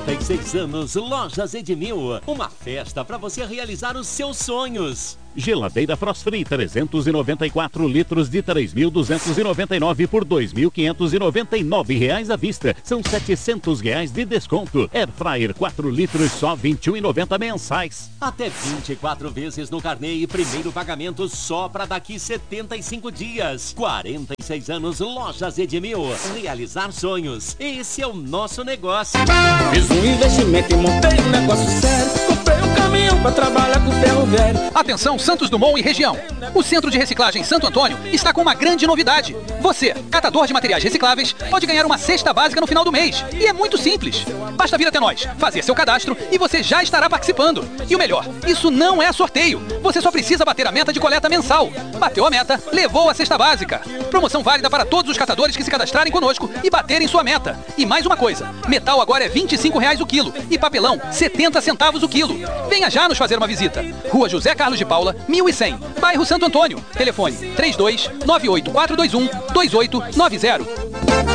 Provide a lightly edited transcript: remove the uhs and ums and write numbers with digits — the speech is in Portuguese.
46 anos, Lojas Edmil. Uma festa para você realizar os seus sonhos. Geladeira Frost Free 394 litros de 3.299 por R$ 2.599 à vista. São R$ 700 de desconto. Air Fryer 4 litros só R$ 21,90 mensais. Até 24 vezes no carnê e primeiro pagamento só para daqui 75 dias. 46 anos, Lojas Edmil. Realizar sonhos. Esse é o nosso negócio. Fiz um investimento e montei um negócio sério. Comprei um caminhão para trabalhar com ferro velho. Atenção, Santos Dumont e região. O Centro de Reciclagem Santo Antônio está com uma grande novidade. Você, catador de materiais recicláveis, pode ganhar uma cesta básica no final do mês. E é muito simples. Basta vir até nós, fazer seu cadastro e você já estará participando. E o melhor, isso não é sorteio. Você só precisa bater a meta de coleta mensal. Bateu a meta, levou a cesta básica. Promoção válida para todos os catadores que se cadastrarem conosco e baterem sua meta. E mais uma coisa, metal agora é R$ 25 o quilo e papelão 70 centavos o quilo. Venha já nos fazer uma visita. Rua José Carlos de Paula, 1100, bairro Santo Antônio. Telefone 32 98421 2890.